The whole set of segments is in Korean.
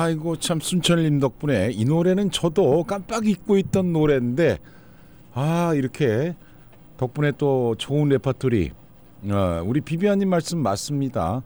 아이고 참 순철님 덕분에 이 노래는 저도 깜빡 잊고 있던 노래인데 이렇게 덕분에 또 좋은 레퍼토리. 우리 비비안님 말씀 맞습니다.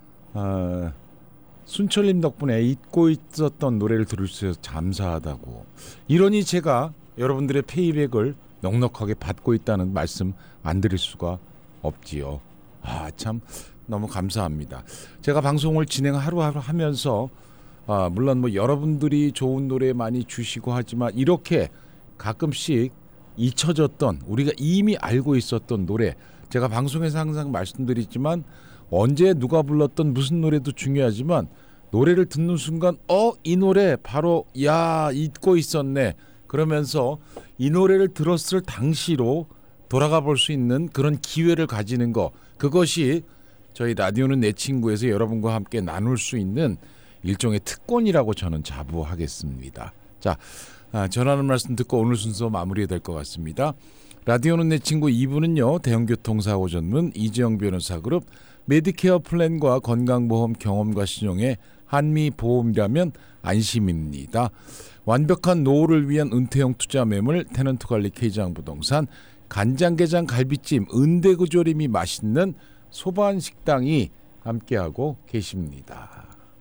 순철님 덕분에 잊고 있었던 노래를 들을 수 있어서 감사하다고. 이러니 제가 여러분들의 페이백을 넉넉하게 받고 있다는 말씀 안 드릴 수가 없지요. 참 너무 감사합니다. 제가 방송을 진행 하루하루 하면서 물론 뭐 여러분들이 좋은 노래 많이 주시고 하지만 이렇게 가끔씩 잊혀졌던 우리가 이미 알고 있었던 노래, 제가 방송에서 항상 말씀드리지만 언제 누가 불렀던 무슨 노래도 중요하지만 노래를 듣는 순간 이 노래 바로 잊고 있었네 그러면서 이 노래를 들었을 당시로 돌아가 볼 수 있는 그런 기회를 가지는 거, 그것이 저희 라디오는 내 친구에서 여러분과 함께 나눌 수 있는 일종의 특권이라고 저는 자부하겠습니다. 자, 전하는 말씀 듣고 오늘 순서 마무리해야 될 것 같습니다. 라디오는 내 친구 2부는요. 대형교통사고 전문 이재영 변호사그룹, 메디케어 플랜과 건강보험 경험과 신용의 한미보험이라면 안심입니다. 완벽한 노후를 위한 은퇴형 투자 매물 테넌트관리 K장부동산, 간장게장 갈비찜 은대구조림이 맛있는 소반식당이 함께하고 계십니다.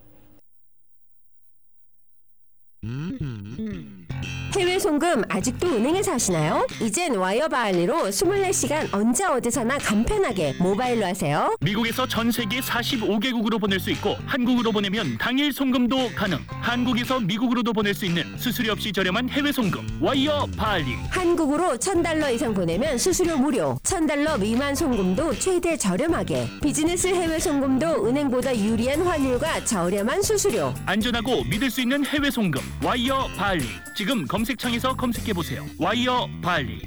해외 송금 아직도 은행에서 하시나요? 이젠 와이어바알리로 24시간 언제 어디서나 간편하게 모바일로 하세요. 미국에서 전 세계 45개국으로 보낼 수 있고 한국으로 보내면 당일 송금도 가능. 한국에서 미국으로도 보낼 수 있는 수수료 없이 저렴한 해외 송금 와이어바알리. 한국으로 $1,000 이상 보내면 수수료 무료, $1,000 미만 송금도 최대 저렴하게, 비즈니스 해외 송금도 은행보다 유리한 환율과 저렴한 수수료. 안전하고 믿을 수 있는 해외 송금 와이어바알리. 지금 검색창에서 검색해보세요. 와이어바알리.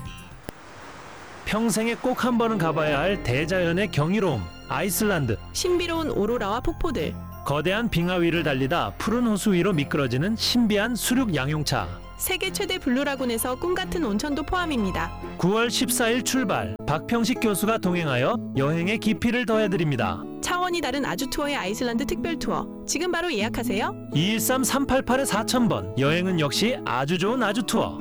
평생에 꼭 한 번은 가봐야 할 대자연의 경이로움, 아이슬란드. 신비로운 오로라와 폭포들. 거대한 빙하 위를 달리다 푸른 호수 위로 미끄러지는 신비한 수륙 양용차. 세계 최대 블루라군에서 꿈같은 온천도 포함입니다. 9월 14일 출발, 박평식 교수가 동행하여 여행의 깊이를 더해드립니다. 차원이 다른 아주 투어의 아이슬란드 특별 투어. 지금 바로 예약하세요. 213-388-4000번. 여행은 역시 아주 좋은 아주 투어.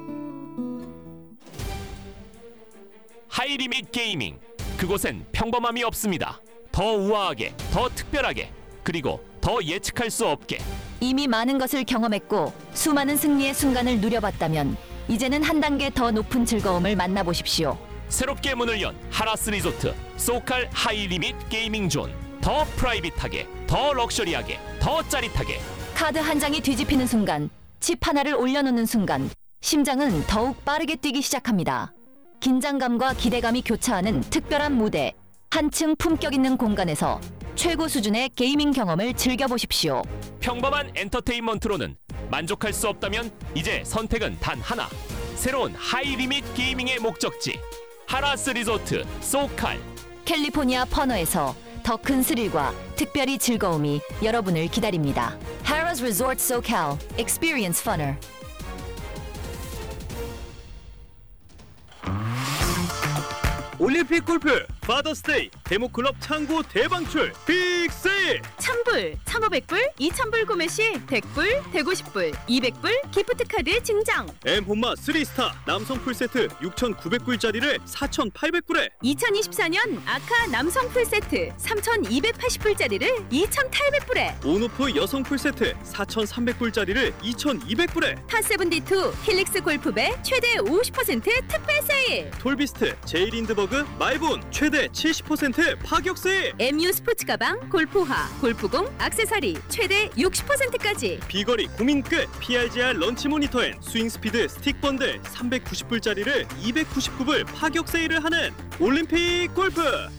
하이리밋 게이밍. 그곳엔 평범함이 없습니다. 더 우아하게, 더 특별하게, 그리고 더 예측할 수 없게. 이미 많은 것을 경험했고 수많은 승리의 순간을 누려봤다면 이제는 한 단계 더 높은 즐거움을 만나보십시오. 새롭게 문을 연 하라스 리조트 소칼 하이리밋 게이밍 존. 더 프라이빗하게, 더 럭셔리하게, 더 짜릿하게. 카드 한 장이 뒤집히는 순간, 칩 하나를 올려놓는 순간 심장은 더욱 빠르게 뛰기 시작합니다. 긴장감과 기대감이 교차하는 특별한 무대, 한층 품격 있는 공간에서 최고 수준의 게이밍 경험을 즐겨보십시오. 평범한 엔터테인먼트로는 만족할 수 없다면 이제 선택은 단 하나. 새로운 하이리밋 게이밍의 목적지 하라스 리조트 소칼. 캘리포니아 퍼너에서 더 큰 스릴과 특별히 즐거움이 여러분을 기다립니다. Harrah's Resort SoCal. Experience funner. 올림픽 골프 파더스데이 데모클럽 창고 대방출 빅세일. 1000불, 1500불, 2000불 구매 시 100불, 150불, 200불 기프트카드 증정. 엠혼마 3스타 남성 풀세트 6,900불짜리를 4,800불에, 2024년 아카 남성 풀세트 3,280불짜리를 2,800불에, 온오프 여성 풀세트 4,300불짜리를 2,200불에, 파72 힐릭스 골프배 최대 50% 특별 세일. 톨비스트 제이린드버그 마이본 최대 70% 파격 세일. MU 스포츠 가방, 골프화, 골프공, 액세서리 최대 60%까지. 비거리 고민 끝 PRGR 런치 모니터엔 스윙 스피드 스틱 번들 390불짜리를 299불 파격 세일을 하는 올림픽 골프.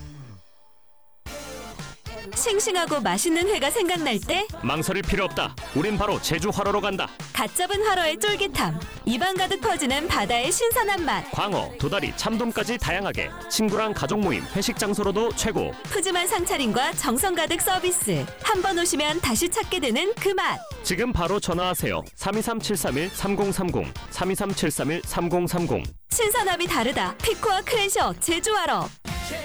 싱싱하고 맛있는 회가 생각날 때 망설일 필요 없다. 우린 바로 제주 활어로 간다. 갓 잡은 활어의 쫄깃함, 입안 가득 퍼지는 바다의 신선한 맛, 광어, 도다리, 참돔까지 다양하게. 친구랑 가족 모임, 회식 장소로도 최고. 푸짐한 상차림과 정성 가득 서비스. 한 번 오시면 다시 찾게 되는 그 맛. 지금 바로 전화하세요. 323-731-3030 323-731-3030. 신선함이 다르다. 피코와 크랜셔 제주 활어.